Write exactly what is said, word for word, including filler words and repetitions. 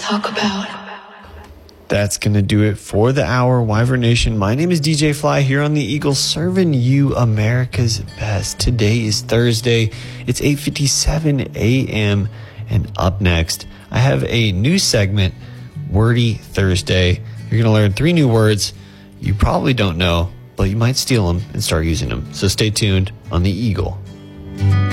talk about. That's going to do it for the hour, Wyvern Nation. My name is D J Fly here on the Eagle, serving you America's best. Today is Thursday. It's eight fifty-seven a.m. And up next, I have a new segment, Wordy Thursday. You're going to learn three new words you probably don't know, but you might steal them and start using them. So stay tuned on the Eagle.